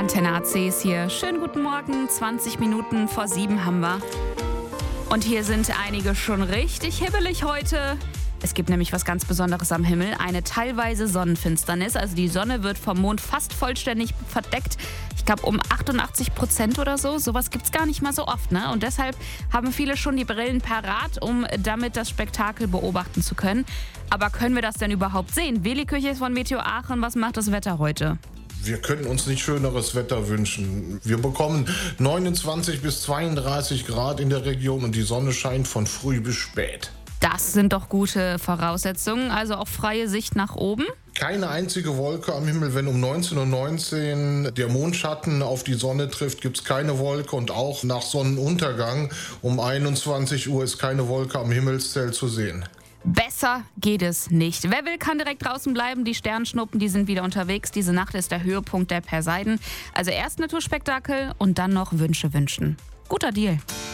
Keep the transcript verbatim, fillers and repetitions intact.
Antenne A C ist hier. Schönen guten Morgen, zwanzig Minuten vor sieben haben wir. Und hier sind einige schon richtig hibbelig heute. Es gibt nämlich was ganz Besonderes am Himmel, eine teilweise Sonnenfinsternis. Also die Sonne wird vom Mond fast vollständig verdeckt. Ich glaube um achtundachtzig Prozent oder so. Sowas gibt es gar nicht mal so oft, ne? Und deshalb haben viele schon die Brillen parat, um damit das Spektakel beobachten zu können. Aber können wir das denn überhaupt sehen? Willi Küche von Meteo Aachen, was macht das Wetter heute? Wir können uns nicht schöneres Wetter wünschen. Wir bekommen neunundzwanzig bis zweiunddreißig Grad in der Region und die Sonne scheint von früh bis spät. Das sind doch gute Voraussetzungen, also auch freie Sicht nach oben. Keine einzige Wolke am Himmel. Wenn um neunzehn Uhr neunzehn der Mondschatten auf die Sonne trifft, gibt es keine Wolke. Und auch nach Sonnenuntergang um einundzwanzig Uhr ist keine Wolke am Himmelszelt zu sehen. Besser geht es nicht. Wer will, kann direkt draußen bleiben. Die Sternschnuppen, die sind wieder unterwegs. Diese Nacht ist der Höhepunkt der Perseiden. Also erst Naturspektakel und dann noch Wünsche wünschen. Guter Deal.